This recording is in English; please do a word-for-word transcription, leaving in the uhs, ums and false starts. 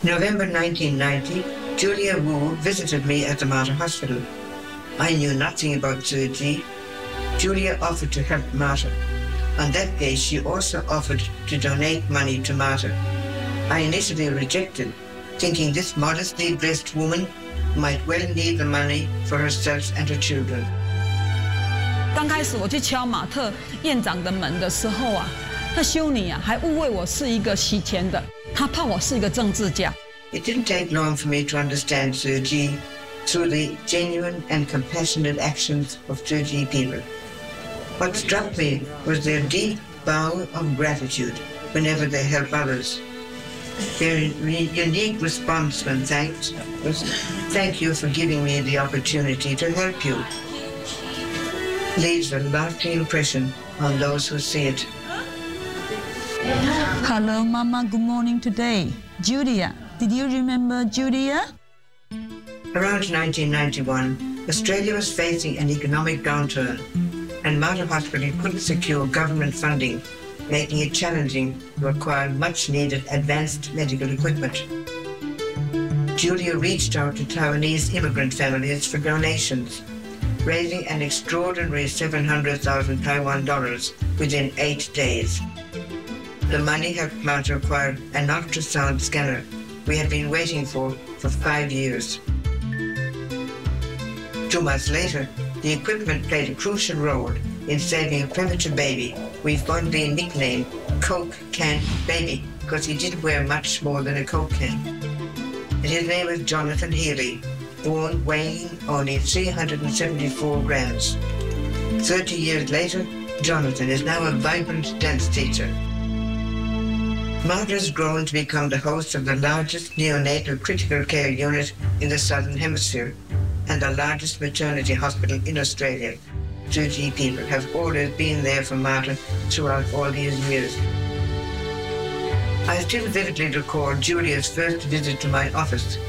November nineteen ninety, Julia Wu visited me at the Mater Hospital. I knew nothing about Tzu Chi. Julia offered to help Mater. On that day, she also offered to donate money to Mater. I initially rejected, thinking this modestly dressed woman might well need the money for herself and her children. 刚开始我去敲马特院长的门的时候啊，那修女啊还误会我是一个洗钱的，她怕我是一个政治家。 It didn't take long for me to understand Tzu Chi through the genuine and compassionate actions of Tzu Chi people. What struck me was their deep bow of gratitude whenever they help others. Their unique response when thanked was, "Thank you for giving me the opportunity to help you." Leaves a lasting impression on those who see it. Hello, Mama. Good morning today. Julia. Did you remember Julia? Around nineteen ninety-one, Australia was facing an economic downturn, and Mater Hospital couldn't secure government funding, making it challenging to acquire much-needed advanced medical equipment. Julia reached out to Taiwanese immigrant families for donations, raising an extraordinary seven hundred thousand Taiwan dollars within eight days. The money helped Mater acquire an ultrasound scanner we had been waiting for for five years. Two months later, the equipment played a crucial role in saving a premature baby we fondly nicknamed Coke Can Baby because he didn't wear much more than a Coke can. And his name was Jonathan Healy, born weighing only three hundred seventy-four grams. Thirty years later, Jonathan is now a vibrant dance teacher. Mater has grown to become the host of the largest neonatal critical care unit in the Southern Hemisphere and the largest maternity hospital in Australia. Tzu Chi people have always been there for Mater throughout all these years. I still vividly recall Julia's first visit to my office